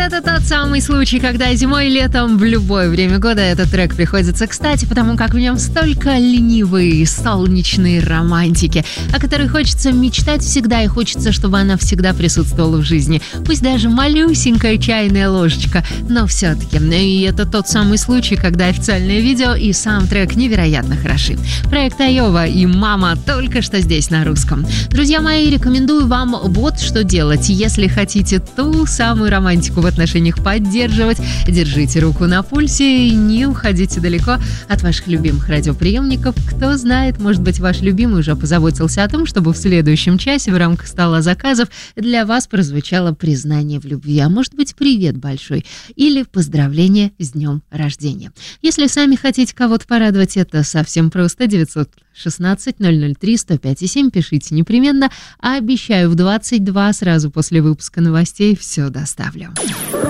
Это тот самый случай, когда зимой и летом в любое время года этот трек приходится кстати, потому как в нем столько ленивой, солнечной романтики, о которой хочется мечтать всегда и хочется, чтобы она всегда присутствовала в жизни. Пусть даже малюсенькая чайная ложечка, но все-таки. И это тот самый случай, когда официальное видео и сам трек невероятно хороши. Проект Айова и «Мама» только что здесь на русском. Друзья мои, рекомендую вам вот что делать. Если хотите ту самую романтику в отношениях поддерживать, держите руку на пульсе и не уходите далеко от ваших любимых радиоприемников. Кто знает, может быть, ваш любимый уже позаботился о том, чтобы в следующем часе в рамках стола заказов для вас прозвучало признание в любви, а может быть, привет большой или поздравление с днем рождения. Если сами хотите кого-то порадовать, это совсем просто. 916-003-105-7 пишите непременно, а обещаю в 22 сразу после выпуска новостей все доставлю.